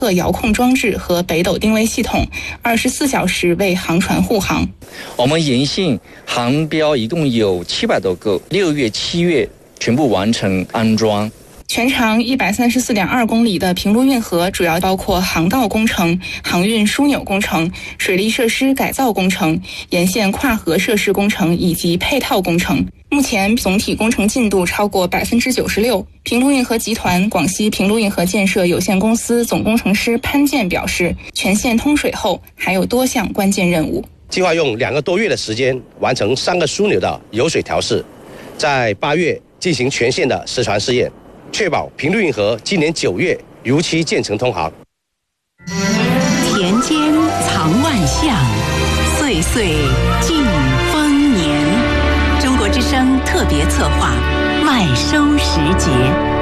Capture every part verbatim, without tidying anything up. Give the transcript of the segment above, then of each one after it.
各遥控装置和北斗定位系统，二十四小时为航船护航。 我们沿线航标一共有七百多个，六月、七月全部完成安装。 全长一百三十四点二公里的平陆运河主要包括航道工程、航运枢纽工程、水利设施改造工程、沿线跨河设施工程以及配套工程。目前总体工程进度超过百分之九十六。平陆运河集团广西平陆运河建设有限公司总工程师潘健表示，全线通水后还有多项关键任务。 计划用两个多月的时间完成三个枢纽的油水调试，在八月进行全线的实船试验，确保平陆运河今年九月如期建成通航。 田间藏万象，岁岁尽丰年。中国之声特别策划麦收时节。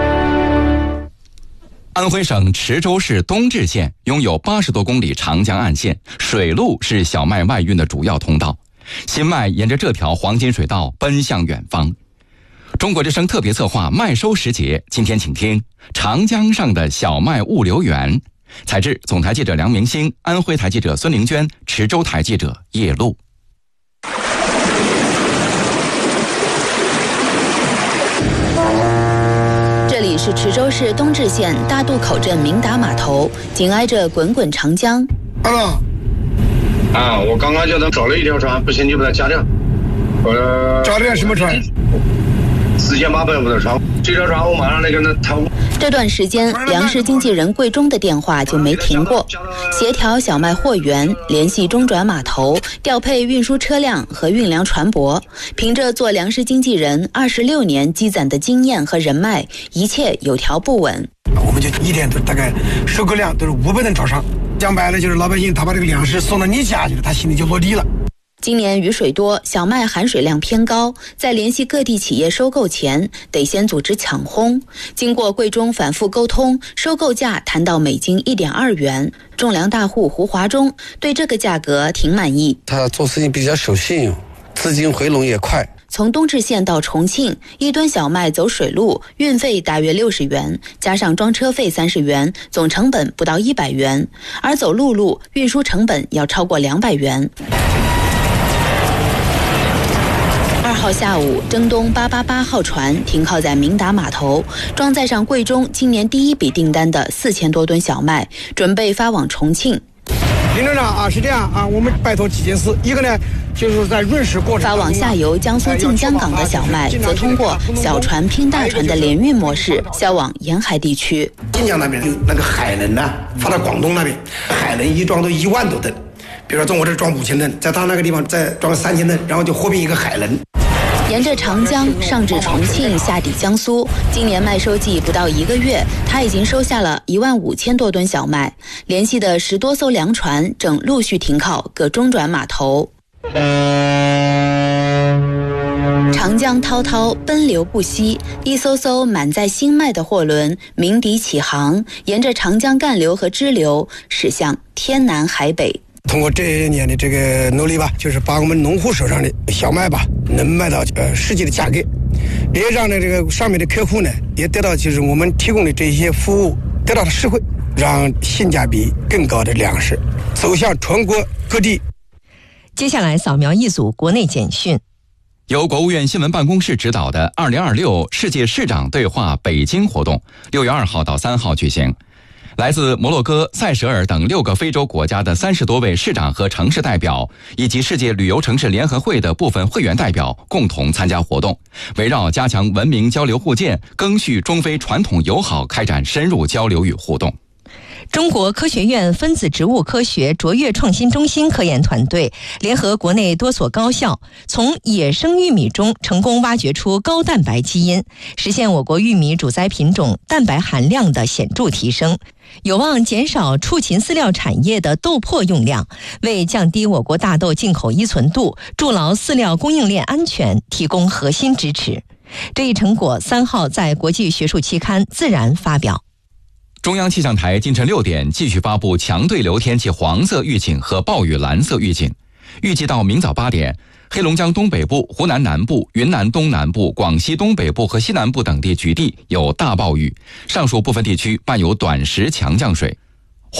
安徽省池州市东至县拥有八十多公里长江岸线，水路是小麦外运的主要通道。新麦沿着这条黄金水道奔向远方。中国之声特别策划麦收时节，今天请听长江上的小麦物流园。采制总台记者梁明星，安徽台记者孙玲娟，池州台记者叶璐。 这里是池州市东至县大渡口镇明达码头，紧挨着滚滚长江。 啊，啊，我刚刚叫他找了一条船，不行就把它加掉。呃，加掉什么船？四千八百五的船，这条船我马上来跟他谈。 这段时间，粮食经纪人贵中的电话就没停过，协调小麦货源，联系中转码头，调配运输车辆和运粮船舶。凭着做粮食经纪人二十六年积攒的经验和人脉，一切有条不紊。 我们就一天都大概收购量都是五百吨朝上，讲白了就是老百姓他把这个粮食送到你家去了，他心里就落地了。 今年雨水多，小麦含水量偏高，在联系各地企业收购前，得先组织抢烘。经过贵中反复沟通，收购价谈到每斤一点二元。种粮大户胡华忠对这个价格挺满意。 他做事情比较守信用，资金回笼也快。 从东至县到重庆，一吨小麦走水路，运费大约六十元，加上装车费三十元，总成本不到一百元。而走陆路，运输成本要超过两百元。二号下午，征东八八八号船停靠在明达码头，装载上贵中今年第一笔订单的四千多吨小麦，准备发往重庆。 林站长啊，是这样啊，我们拜托几件事，一个呢，就是在润时过程发往下游江苏晋江港的小麦，则通过小船拼大船的联运模式销往沿海地区。 晋江那边有那个海轮呢、啊，发到广东那边，海轮一装都一万多吨，比如说从我这装五千吨，在他那个地方再装三千吨，然后就合并一个海轮。 沿着长江上至重庆，下抵江苏。今年麦收季不到一个月，他已经收下了一万五千多吨小麦。联系的十多艘粮船正陆续停靠各中转码头。长江滔滔，奔流不息，一艘艘满载新麦的货轮鸣笛起航，沿着长江干流和支流驶向天南海北。 通过这些年的这个努力吧，就是把我们农户手上的小麦吧，能卖到呃实际的价格，也让呢这个上面的客户呢，也得到就是我们提供的这些服务得到了实惠，让性价比更高的粮食走向全国各地。 接下来扫描一组国内简讯。 由国务院新闻办公室指导的二零二六世界市长对话北京活动，六月二号到三号举行。来自摩洛哥、塞舌尔等六个非洲国家的三十多位市长和城市代表，以及世界旅游城市联合会的部分会员代表共同参加活动，围绕加强文明交流互鉴、赓续中非传统友好开展深入交流与互动。 中国科学院分子植物科学卓越创新中心科研团队联合国内多所高校，从野生玉米中成功挖掘出高蛋白基因，实现我国玉米主栽品种蛋白含量的显著提升，有望减少畜禽饲料产业的豆粕用量，为降低我国大豆进口依存度、筑牢饲料供应链安全提供核心支持。这一成果三号在国际学术期刊《自然》发表。 中央气象台今晨六点继续发布强对流天气黄色预警和暴雨蓝色预警，预计到明早八点，黑龙江东北部、湖南南部、云南东南部、广西东北部和西南部等地局地有大暴雨，上述部分地区伴有短时强降水。